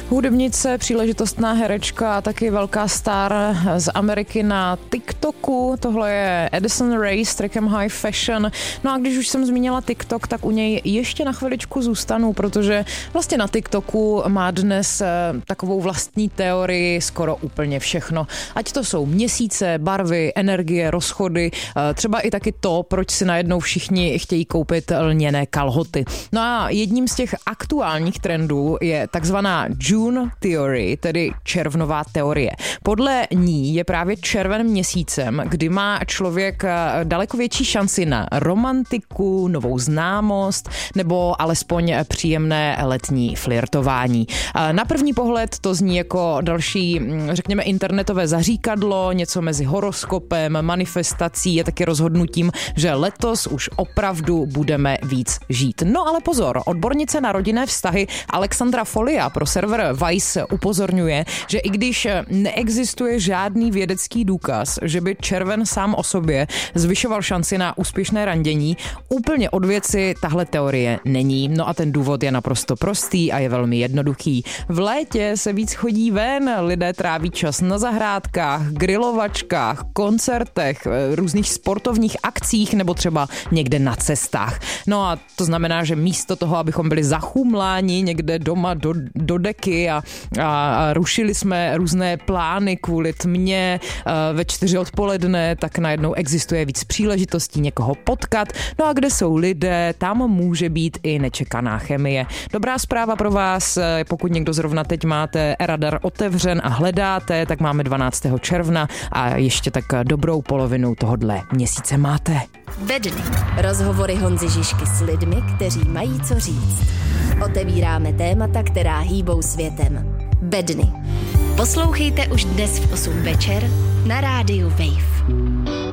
Hudebnice, příležitostná herečka a taky velká star z Ameriky na TikToku. Tohle je Addison Rae s trackem High Fashion. No a když už jsem zmínila TikTok, tak u něj ještě na chviličku zůstanu, protože vlastně na TikToku má dnes takovou vlastní teorii skoro úplně všechno. Ať to jsou měsíce, barvy, energie, rozchody, třeba i taky to, proč si najednou všichni chtějí koupit lněné kalhoty. No a jedním z těch aktuálních trendů je takzvaná June Theory, tedy červnová teorie. Podle ní je právě červen měsícem, kdy má člověk daleko větší šanci na romantiku, novou známost nebo alespoň příjemné letní flirtování. Na první pohled to zní jako další, řekněme, internetové zaříkadlo, něco mezi horoskopem, manifestací a taky rozhodnutím, že letos už opravdu budeme víc žít. No ale pozor, odbornice na rodinné vztahy Alexandra Folia pro server Vice upozorňuje, že i když neexistuje žádný vědecký důkaz, že by červen sám o sobě zvyšoval šanci na úspěšné randění, úplně od věci tahle teorie není. No a ten důvod je naprosto prostý a je velmi jednoduchý. V létě se víc chodí ven, lidé tráví čas na zahrádkách, grilovačkách, koncertech, různých sportovních akcích nebo třeba někde na cestách. No a to znamená, že místo toho, abychom byli zachumláni někde doma do deky a rušili jsme různé plány kvůli tmě ve 4 odpoledne, tak najednou existuje víc příležitostí někoho potkat. No a kde jsou lidé, tam může být i nečekaná chemie. Dobrá zpráva pro vás, pokud někdo zrovna teď máte radar otevřen a hledáte, tak máme 12. června a ještě tak dobrou polovinu tohodle měsíce máte. Bedny. Rozhovory Honzy Žižky s lidmi, kteří mají co říct. Otevíráme témata, která hýbou světem. Bedny. Poslouchejte už dnes v 8 večer na rádiu Wave.